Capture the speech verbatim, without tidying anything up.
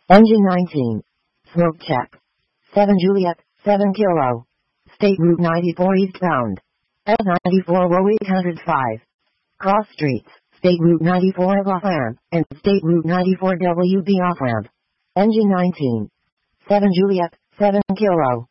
Engine nineteen. Smoke check. seven Juliet, seven Kilo. State Route ninety-four eastbound. L ninety-four row eight hundred five. Cross streets, State Route ninety-four off-ramp, and State Route ninety-four W B off-ramp. Engine nineteen. seven Juliet, seven Kilo.